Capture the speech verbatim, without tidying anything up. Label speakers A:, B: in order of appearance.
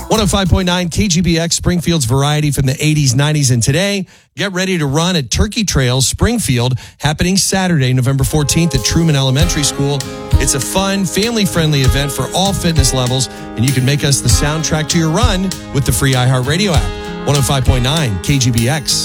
A: one oh five point nine K G B X, Springfield's variety from the eighties, nineties, and today. Get ready to run at Turkey Trails, Springfield, happening Saturday, November fourteenth at Truman Elementary School. It's a fun, family-friendly event for all fitness levels, and you can make us the soundtrack to your run with the free iHeartRadio app. one oh five point nine K G B X.